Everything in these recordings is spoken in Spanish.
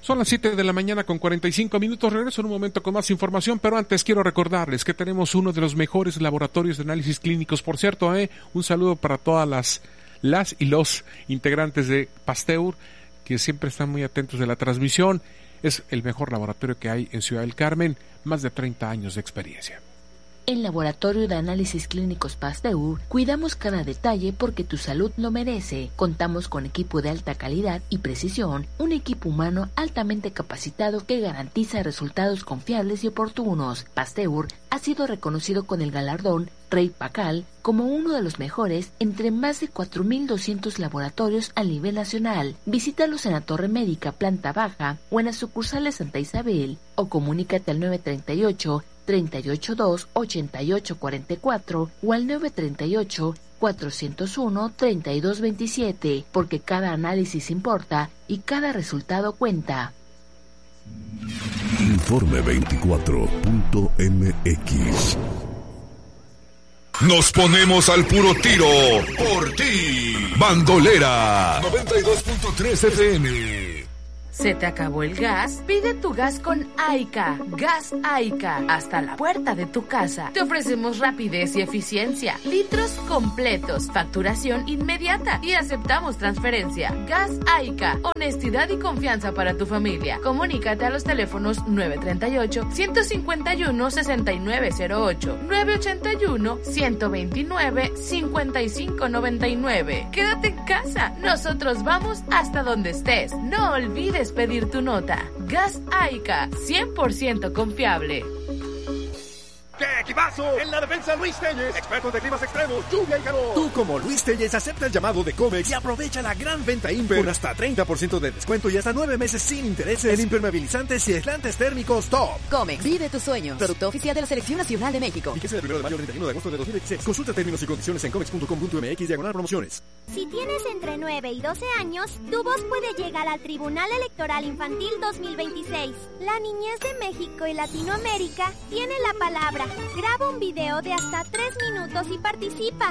Son las 7 de la mañana con 45 minutos. Regreso en un momento con más información, pero antes quiero recordarles que tenemos uno de los mejores laboratorios de análisis clínicos. Por cierto, un saludo para todas las y los integrantes de Pasteur, que siempre están muy atentos de la transmisión. Es el mejor laboratorio que hay en Ciudad del Carmen, más de 30 años de experiencia. En Laboratorio de Análisis Clínicos Pasteur, cuidamos cada detalle porque tu salud lo merece. Contamos con equipo de alta calidad y precisión, un equipo humano altamente capacitado que garantiza resultados confiables y oportunos. Pasteur ha sido reconocido con el galardón Rey Pacal como uno de los mejores entre más de 4.200 laboratorios a nivel nacional. Visítalos en la Torre Médica, planta baja, o en las sucursales Santa Isabel, o comunícate al 938-382-8844 o al 938-401-3227, porque cada análisis importa y cada resultado cuenta. Informe 24.mx. Nos ponemos al puro tiro por ti. Bandolera 92.3 FM. ¿Se te acabó el gas? Pide tu gas con Aica. Gas Aica. Hasta la puerta de tu casa. Te ofrecemos rapidez y eficiencia. Litros completos. Facturación inmediata. Y aceptamos transferencia. Gas Aica. Honestidad y confianza para tu familia. Comunícate a los teléfonos 938-151-6908. 981-129-5599. Quédate en casa. Nosotros vamos hasta donde estés. No olvides pedir tu nota. Gas Aica, 100% confiable. ¡Qué equipazo! En la defensa, Luis Telles, expertos de climas extremos, lluvia y calor. Tú, como Luis Telles, acepta el llamado de Comex y aprovecha la gran venta Imper con hasta 30% de descuento y hasta 9 meses sin intereses en impermeabilizantes y aislantes térmicos top. Comex, vive tus sueños. Producto oficial de la Selección Nacional de México. Fíjese del 1 de mayo al 31 de agosto de 2016. Consulta términos y condiciones en comex.com.mx/promociones. Si tienes entre 9 y 12 años, tu voz puede llegar al Tribunal Electoral Infantil 2026. La niñez de México y Latinoamérica tiene la palabra. Graba un video de hasta 3 minutos y participa.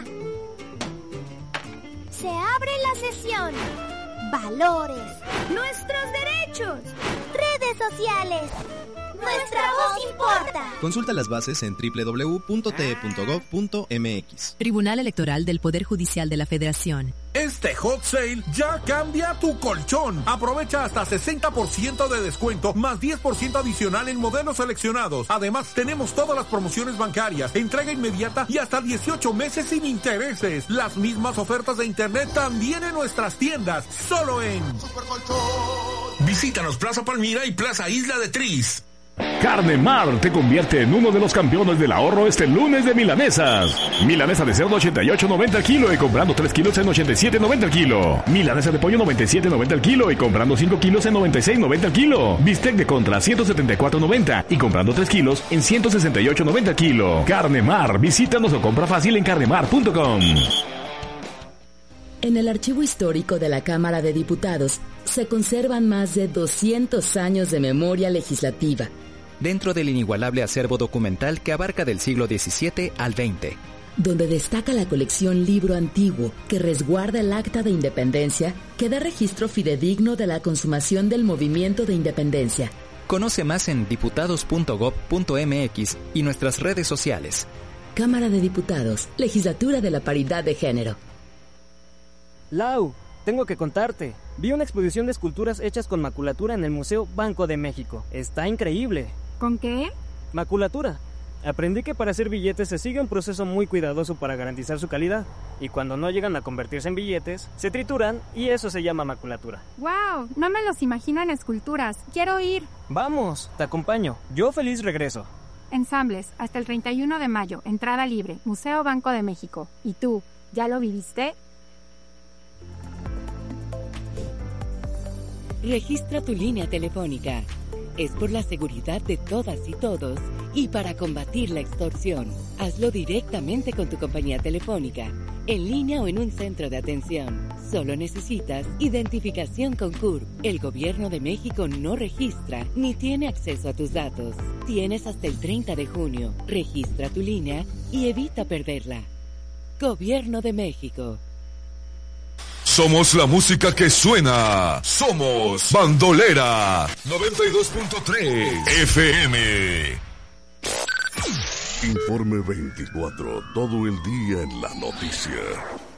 Se abre la sesión. Valores. Nuestros derechos. Redes sociales. Nuestra voz importa. Consulta las bases en www.te.gov.mx. Tribunal Electoral del Poder Judicial de la Federación. Este hot sale ya cambia tu colchón. Aprovecha hasta 60% de descuento, más 10% adicional en modelos seleccionados. Además, tenemos todas las promociones bancarias, entrega inmediata y hasta 18 meses sin intereses. Las mismas ofertas de internet también en nuestras tiendas, solo en Supercolchón. Visítanos Plaza Palmira y Plaza Isla de Tris. Carne Mar te convierte en uno de los campeones del ahorro este lunes de milanesas. Milanesa de cerdo 88.90 al kilo y comprando 3 kilos en 87.90 al kilo. Milanesa de pollo 97.90 al kilo y comprando 5 kilos en 96.90 al kilo. Bistec de contra 174.90 y comprando 3 kilos en 168.90 al kilo. Carne Mar, visítanos o compra fácil en carnemar.com. En el archivo histórico de la Cámara de Diputados se conservan más de 200 años de memoria legislativa. Dentro del inigualable acervo documental que abarca del siglo XVII al XX. Donde destaca la colección Libro Antiguo, que resguarda el Acta de Independencia, que da registro fidedigno de la consumación del movimiento de independencia. Conoce más en diputados.gov.mx y nuestras redes sociales. Cámara de Diputados, Legislatura de la Paridad de Género. Lau, tengo que contarte. Vi una exposición de esculturas hechas con maculatura en el Museo Banco de México. Está increíble. ¿Con qué? Maculatura. Aprendí que para hacer billetes se sigue un proceso muy cuidadoso para garantizar su calidad. Y cuando no llegan a convertirse en billetes, se trituran y eso se llama maculatura. ¡Wow! No me los imagino en esculturas. ¡Quiero ir! Vamos, te acompaño. Yo feliz regreso. Ensambles, hasta el 31 de mayo. Entrada libre. Museo Banco de México. ¿Y tú? ¿Ya lo viviste? Registra tu línea telefónica. Es por la seguridad de todas y todos y para combatir la extorsión. Hazlo directamente con tu compañía telefónica, en línea o en un centro de atención. Solo necesitas identificación con CURP. El Gobierno de México no registra ni tiene acceso a tus datos. Tienes hasta el 30 de junio. Registra tu línea y evita perderla. Gobierno de México. Somos la música que suena. Somos Bandolera 92.3 FM. Informe 24, todo el día en la noticia.